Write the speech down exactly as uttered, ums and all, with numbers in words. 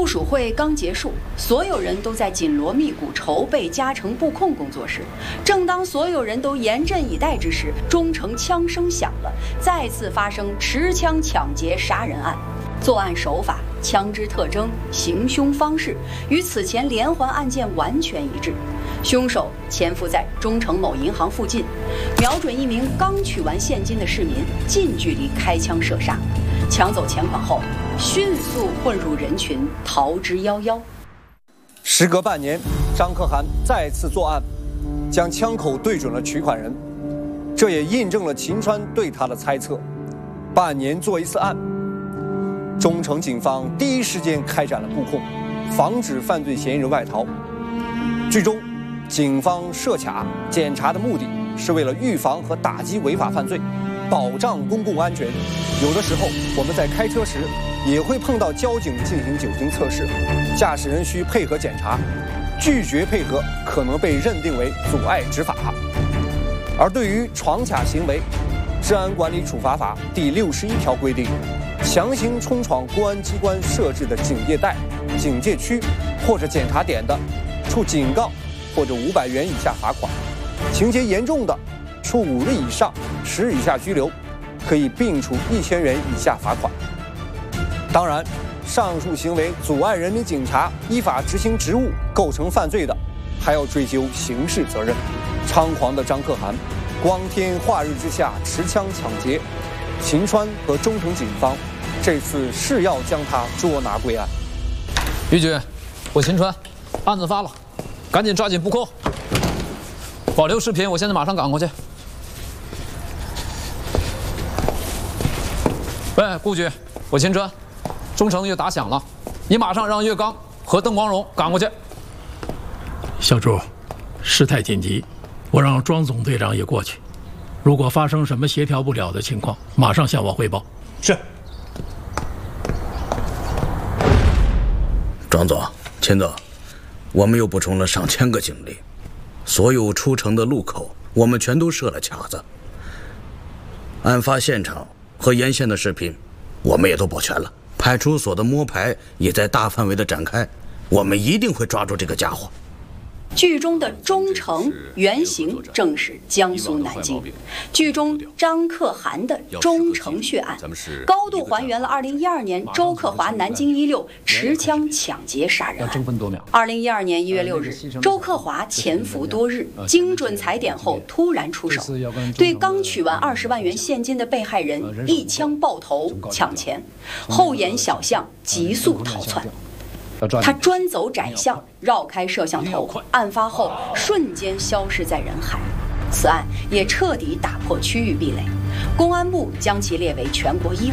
部署会刚结束，所有人都在紧锣密鼓筹备加城布控工作时。正当所有人都严阵以待之时，中城枪声响了，再次发生持枪抢劫杀人案。作案手法、枪支特征、行凶方式与此前连环案件完全一致。凶手潜伏在中城某银行附近，瞄准一名刚取完现金的市民，近距离开枪射杀，抢走钱款后，迅速混入人群，逃之夭夭。 时隔半年，张可汗再次作案，将枪口对准了取款人，这也印证了秦川对他的猜测：半年做一次案。中城警方第一时间开展了布控，防止犯罪嫌疑人外逃。最终，警方设卡检查的目的是为了预防和打击违法犯罪，保障公共安全。有的时候，我们在开车时也会碰到交警进行酒精测试，驾驶人需配合检查，拒绝配合可能被认定为阻碍执法。而对于闯卡行为，《治安管理处罚法》第六十一条规定，强行冲闯公安机关设置的警戒带、警戒区或者检查点的，处警告或者五百元以下罚款；情节严重的，处五日以上十日以下拘留，可以并处一千元以下罚款。当然，上述行为阻碍人民警察依法执行职务，构成犯罪的，还要追究刑事责任。猖狂的张可汗，光天化日之下持枪抢劫，秦川和中城警方这次是要将他捉拿归案。 于局，我秦川，案子发了，赶紧抓紧布控。保留视频，我现在马上赶过去。喂，顾局，我秦川，中城又打响了，你马上让岳刚和邓光荣赶过去。 小朱，事态紧急，我让庄总队长也过去。如果发生什么协调不了的情况，马上向我汇报。 是。庄总、秦总，我们又补充了上千个警力，所有出城的路口我们全都设了卡子。案发现场和沿线的视频，我们也都保全了。派出所的摸排也在大范围的展开，我们一定会抓住这个家伙。 剧中的中城原型正是江苏南京，剧中张可汗的中城血案，高度还原了二零一二年周克华南京一六持枪抢劫杀人案。二零一二年一月六日，周克华潜伏多日，精准踩点后突然出手，对刚取完二十万元现金的被害人一枪爆头抢钱，后沿小巷急速逃窜。他专走窄巷，绕开摄像头，案发后瞬间消失在人海。此案也彻底打破区域壁垒，公安部将其列为全国一